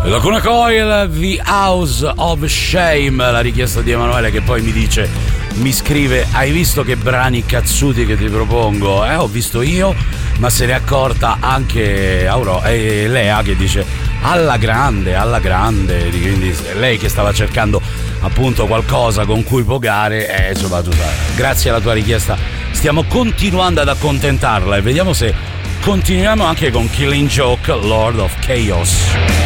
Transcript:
Lacuna Coil, The House of Shame, la richiesta di Emanuele, che poi mi scrive: hai visto che brani cazzuti che ti propongo? Ho visto io, ma se n'è accorta anche Lea, che dice alla grande, quindi lei che stava cercando appunto qualcosa con cui pogare, insomma, tu sai, grazie alla tua richiesta stiamo continuando ad accontentarla, e vediamo se continuiamo anche con Killing Joke, Lord of Chaos.